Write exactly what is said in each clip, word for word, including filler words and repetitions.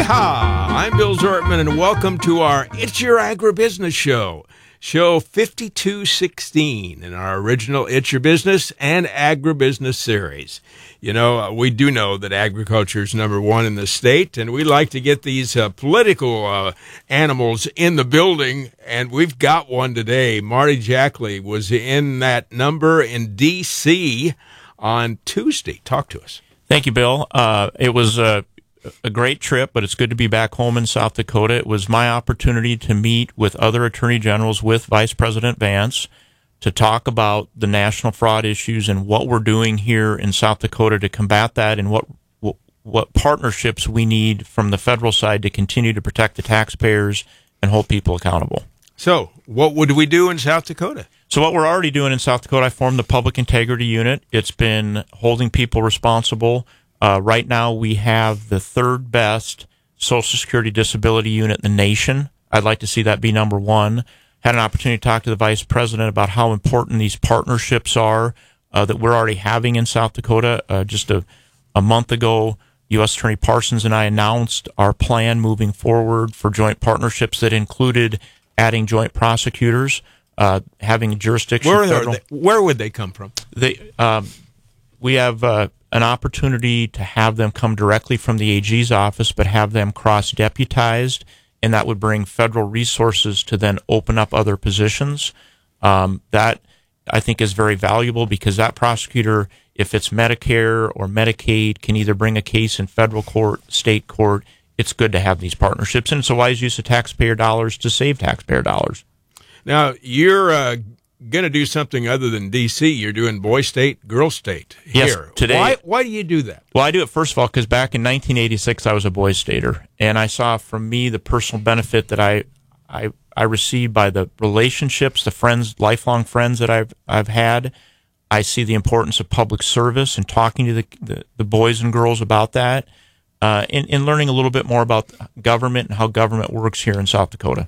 Yeehaw! I'm Bill Zortman, and welcome to our It's Your Agribusiness Show, show fifty-two sixteen in our original It's Your Business and Agribusiness series. You know, uh, we do know that agriculture is number one in the state, and we like to get these uh, political uh, animals in the building, and we've got one today. Marty Jackley was in that number in D C on Tuesday. Talk to us. Thank you, Bill. Uh, it was a, a great trip, but it's good to be back home in South Dakota. It was my opportunity to meet with other attorney generals, with Vice President Vance, to talk about the national fraud issues and what we're doing here in South Dakota to combat that, and what what, what partnerships we need from the federal side to continue to protect the taxpayers and hold people accountable. So, what would we do in South Dakota? So what we're already doing in South Dakota, I formed the Public Integrity Unit. It's been holding people responsible. Uh, right now, we have the third best Social Security disability unit in the nation. I'd like to see that be number one. Had an opportunity to talk to the Vice President about how important these partnerships are uh, that we're already having in South Dakota. Uh, just a, a month ago, U S Attorney Parsons and I announced our plan moving forward for joint partnerships that included adding joint prosecutors, uh, having jurisdiction. Where, federal, they, where would they come from? They, um, we have uh, an opportunity to have them come directly from the A G's office, but have them cross-deputized, and that would bring federal resources to then open up other positions. Um, that, I think, is very valuable, because that prosecutor, if it's Medicare or Medicaid, can either bring a case in federal court, state court. It's good to have these partnerships, and it's a wise use of taxpayer dollars to save taxpayer dollars. Now, you're uh, going to do something other than D C. You're doing boy state, girl state here. Yes, today. Why, why do you do that? Well, I do it, first of all, because back in nineteen eighty-six, I was a boy stater, and I saw from me the personal benefit that I I, I received by the relationships, the friends, lifelong friends that I've I've had. I see the importance of public service and talking to the, the, the boys and girls about that. Uh, and, and learning a little bit more about government and how government works here in South Dakota.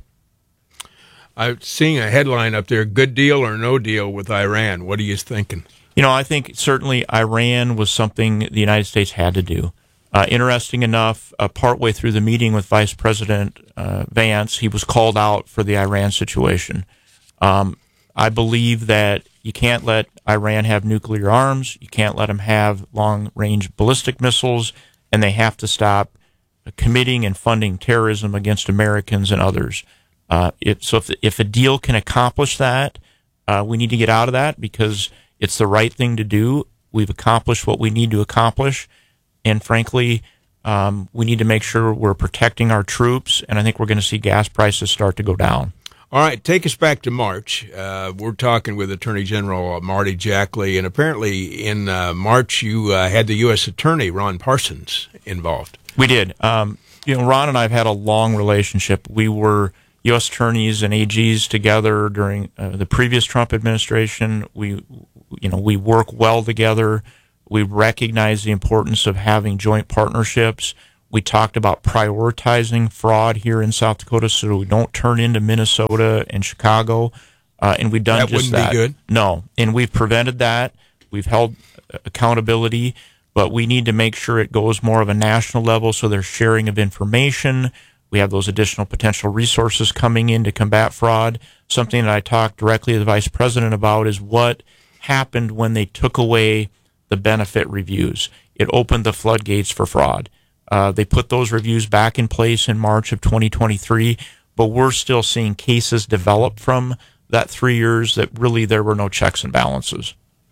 I'm seeing a headline up there, good deal or no deal with Iran. What are you thinking? You know, I think certainly Iran was something the United States had to do. Uh, interesting enough, uh, partway through the meeting with Vice President uh, Vance, he was called out for the Iran situation. Um, I believe that you can't let Iran have nuclear arms. You can't let them have long-range ballistic missiles. And they have to stop committing and funding terrorism against Americans and others. Uh, it, so if, if a deal can accomplish that, uh, we need to get out of that, because it's the right thing to do. We've accomplished what we need to accomplish. And frankly, um, we need to make sure we're protecting our troops. And I think we're going to see gas prices start to go down. All right, take us back to March. Uh, we're talking with Attorney General Marty Jackley, and apparently in uh, March you uh, had the U S Attorney, Ron Parsons, involved. We did. Um, you know, Ron and I have had a long relationship. We were U S attorneys and A Gs together during uh, the previous Trump administration. We, you know, we work well together. We recognize the importance of having joint partnerships. We talked about prioritizing fraud here in South Dakota so we don't turn into Minnesota and Chicago, uh, and we've done that just that. That wouldn't be good. No, and we've prevented that. We've held accountability, but we need to make sure it goes more of a national level, so there's sharing of information. We have those additional potential resources coming in to combat fraud. Something that I talked directly to the Vice President about is what happened when they took away the benefit reviews. It opened the floodgates for fraud. Uh, they put those reviews back in place in March of twenty twenty-three, but we're still seeing cases develop from that three years that really there were no checks and balances.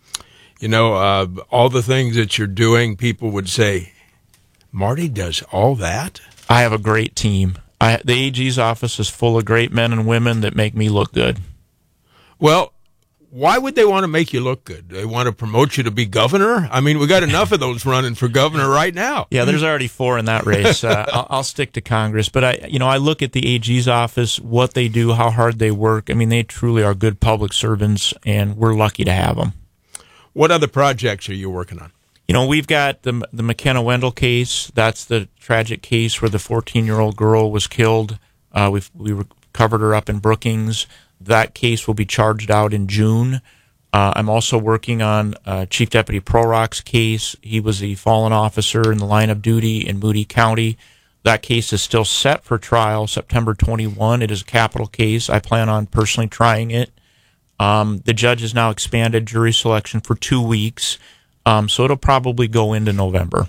You know, uh, all the things that you're doing, people would say, Marty does all that? I have a great team. I, the A G's office is full of great men and women that make me look good. Well, why would they want to make you look good? They want to promote you to be governor? I mean, we got enough of those running for governor right now. Yeah, there's already four in that race. Uh, I'll, I'll stick to Congress. But, I, you know, I look at the A G's office, what they do, how hard they work. I mean, they truly are good public servants, and we're lucky to have them. What other projects are you working on? You know, we've got the the McKenna Wendell case. That's the tragic case where the fourteen-year-old girl was killed. Uh, we've, we recovered her up in Brookings. That case will be charged out in June. Uh, I'm also working on uh, Chief Deputy Prorock's case. He was a fallen officer in the line of duty in Moody County. That case is still set for trial September twenty-first. It is a capital case. I plan on personally trying it. Um, the judge has now expanded jury selection for two weeks, um, so it'll probably go into November.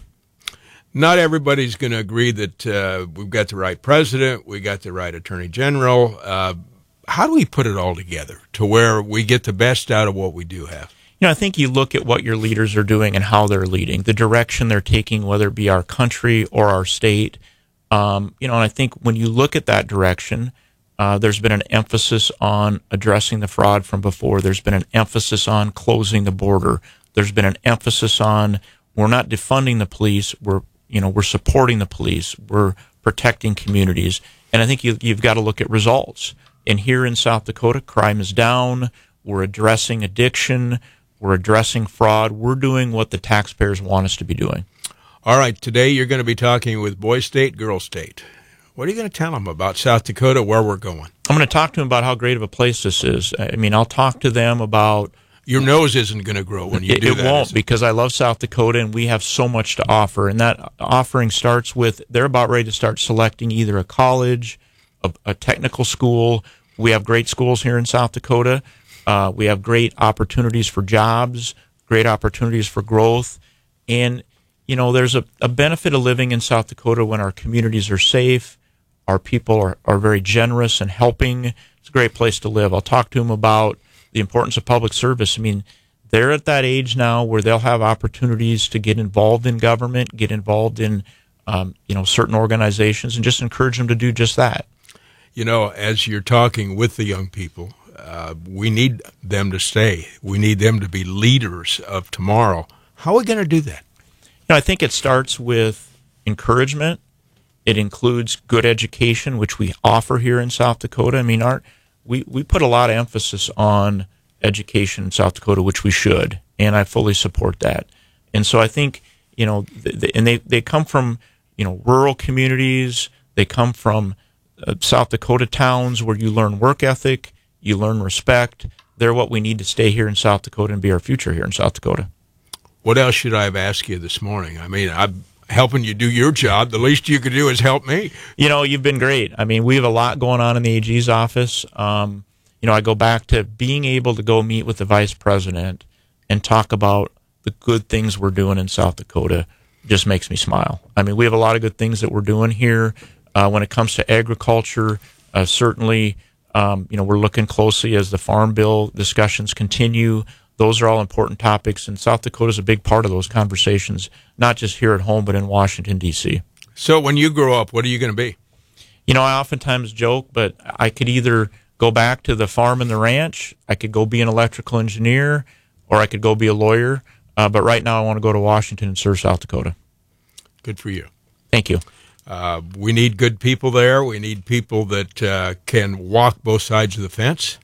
Not everybody's going to agree that uh, we've got the right president, we got the right attorney general. Uh, how do we put it all together to where we get the best out of what we do have? You know, I think you look at what your leaders are doing and how they're leading, the direction they're taking, whether it be our country or our state. Um, you know, and I think when you look at that direction, Uh, there's been an emphasis on addressing the fraud from before. There's been an emphasis on closing the border. There's been an emphasis on we're not defunding the police. We're you know we're supporting the police. We're protecting communities. And I think you, you've got to look at results. And here in South Dakota, crime is down. We're addressing addiction. We're addressing fraud. We're doing what the taxpayers want us to be doing. All right. Today you're going to be talking with Boy State, Girl State. What are you going to tell them about South Dakota, where we're going? I'm going to talk to them about how great of a place this is. I mean, I'll talk to them about... Your nose isn't going to grow when you it, do it that. It won't, because I love South Dakota, and we have so much to offer. And that offering starts with, they're about ready to start selecting either a college, a, a technical school. We have great schools here in South Dakota. Uh, we have great opportunities for jobs, great opportunities for growth. And, you know, there's a, a benefit of living in South Dakota when our communities are safe. Our people are, are very generous and helping. It's a great place to live. I'll talk to them about the importance of public service. I mean, they're at that age now where they'll have opportunities to get involved in government, get involved in, um, you know, certain organizations, and just encourage them to do just that. You know, as you're talking with the young people, uh, we need them to stay. We need them to be leaders of tomorrow. How are we going to do that? You know, I think it starts with encouragement. It includes good education, which we offer here in South Dakota. I mean, our we, we put a lot of emphasis on education in South Dakota, which we should, and I fully support that. And so I think, you know, th- th- and they, they come from, you know, rural communities. They come from uh, South Dakota towns where you learn work ethic, you learn respect. They're what we need to stay here in South Dakota and be our future here in South Dakota. What else should I have asked you this morning? I mean, I'm helping you do your job. The least you could do is help me. You know, you've been great. I mean, we have a lot going on in the A G's office. Um, you know, I go back to being able to go meet with the vice president and talk about the good things we're doing in South Dakota just makes me smile. I mean, we have a lot of good things that we're doing here. Uh, when it comes to agriculture, uh, certainly, um, you know, we're looking closely as the Farm Bill discussions continue. Those are all important topics, and South Dakota is a big part of those conversations, not just here at home, but in Washington, D C So when you grow up, what are you going to be? You know, I oftentimes joke, but I could either go back to the farm and the ranch, I could go be an electrical engineer, or I could go be a lawyer. Uh, but right now I want to go to Washington and serve South Dakota. Good for you. Thank you. Uh, we need good people there. We need people that uh, can walk both sides of the fence,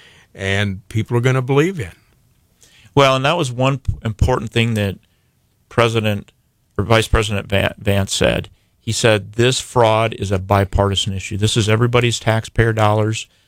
and people are going to believe in. Well, and that was one important thing that President or Vice President Vance said. He said this fraud is a bipartisan issue. This is everybody's taxpayer dollars.